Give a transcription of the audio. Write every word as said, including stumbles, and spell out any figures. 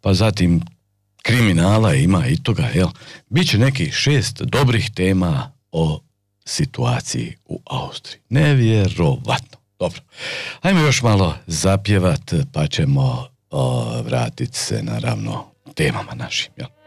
pa zatim kriminala ima i toga, jel? Biće nekih šest dobrih tema o situaciji u Austriji. Nevjerovatno. Dobro. Ajmo još malo zapjevat, pa ćemo vratiti se naravno temama našim, jel?